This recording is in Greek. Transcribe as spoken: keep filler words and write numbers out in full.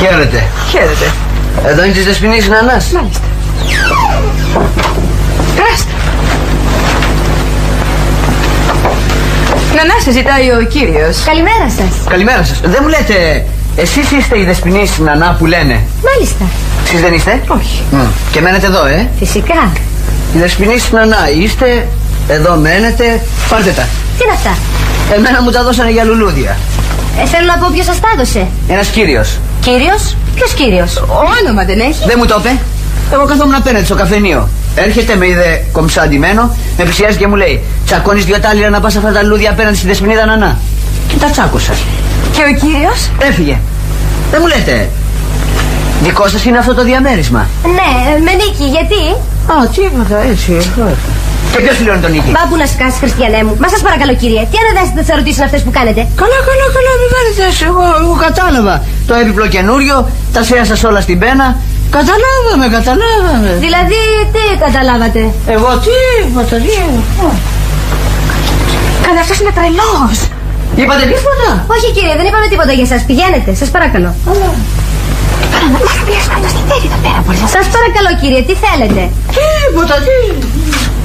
Χαίρετε. Χαίρετε. Εδώ είναι της Δεσποινής Νανάς. Μάλιστα. Περάστε. Νανά, σε ζητάει ο κύριος. Καλημέρα σας. Καλημέρα σας. Δεν μου λέτε, εσείς είστε η Δεσποινής Νανά που λένε? Μάλιστα. Εσείς δεν είστε? Όχι. Mm. Και μένετε εδώ, ε? Φυσικά. Η Δεσποινής Νανά είστε, εδώ μένετε, πάρτε τα. Τι είναι αυτά? Εμένα μου τα δώσανε για λουλούδια. Ε, θέλω να πω ποιος σας τα έδωσε. Ένας κύριος. Κύριος? Ποιος κύριος? Όνομα δεν έχει. Δεν μου το είπε. Εγώ καθόμουν απέναντι στο καφενείο. Έρχεται, με είδε κομψαντημένο, με πλησιάζει και μου λέει: τσακώνεις δυο τάλιρα να πας αυτά τα λουλούδια απέναντι στη Δεσποινίδα Νανά. Και τα τσάκωσα. Και ο κύριος? Έφυγε. Δεν μου λέτε, δικό σας είναι αυτό το διαμέρισμα? Ναι, με νίκη, γιατί? Α, τίποτα, έτσι. Και ποιος πληρώνει τον νίκη? Μπα που να σκάσεις, Χριστιανέ μου. Μα σας παρακαλώ, κύριε, τι αναδέσετε τις ερωτήσεις αυτές που κάνετε? Καλά, καλά, καλά, μην κάνετε έτσι. Εγώ, εγώ κατάλαβα. Το έπιπλο καινούριο, τα σέα σας όλα στην πένα. Καταλάβαμε, καταλάβαμε. Δηλαδή, τι καταλάβατε? Εγώ τίποτα, τι. Καλά, αυτός είναι τρελός. Είπατε τίποτα? Όχι, κύριε, δεν είπαμε τίποτα για σας. Πηγαίνετε, σας παρακαλώ. Μας πιέσουμε το στιβέρι εδώ πέρα. Σας παρακαλώ, κύριε, τι θέλετε? Τίποτα, τι.